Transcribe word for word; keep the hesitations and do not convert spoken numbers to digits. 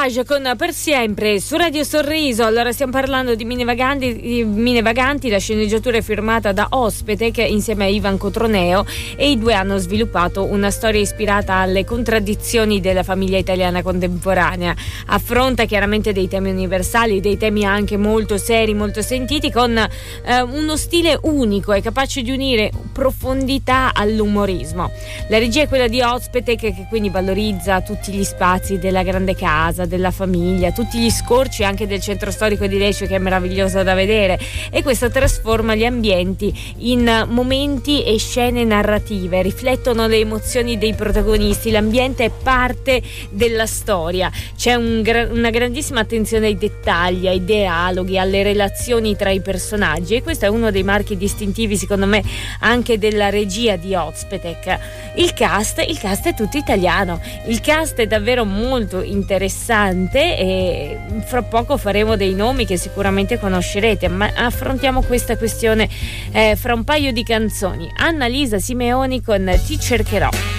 Mirage con Per Sempre su Radio Sorriso. Allora stiamo parlando di Mine Vaganti, di Mine Vaganti, la sceneggiatura è firmata da Ospetec insieme a Ivan Cotroneo e i due hanno sviluppato una storia ispirata alle contraddizioni della famiglia italiana contemporanea. Affronta chiaramente dei temi universali, dei temi anche molto seri, molto sentiti, con eh, uno stile unico e capace di unire profondità all'umorismo. La regia è quella di Ospetec, che quindi valorizza tutti gli spazi della grande casa, della famiglia, tutti gli scorci anche del centro storico di Lecce, che è meraviglioso da vedere, e questo trasforma gli ambienti in momenti e scene narrative, riflettono le emozioni dei protagonisti, l'ambiente è parte della storia, c'è un gra- una grandissima attenzione ai dettagli, ai dialoghi, alle relazioni tra i personaggi, e questo è uno dei marchi distintivi secondo me anche della regia di Ospetec. Il cast, il cast è tutto italiano, il cast è davvero molto interessante e fra poco faremo dei nomi che sicuramente conoscerete, ma affrontiamo questa questione eh, fra un paio di canzoni. Annalisa Simeoni con Ti cercherò.